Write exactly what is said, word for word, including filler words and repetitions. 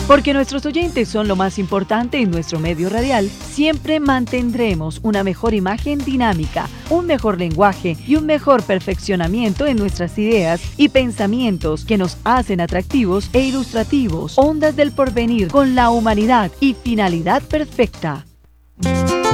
Porque nuestros oyentes son lo más importante en nuestro medio radial, siempre mantendremos una mejor imagen dinámica, un mejor lenguaje y un mejor perfeccionamiento en nuestras ideas y pensamientos que nos hacen atractivos e ilustrativos. Ondas del Porvenir, con la humanidad y finalidad perfecta.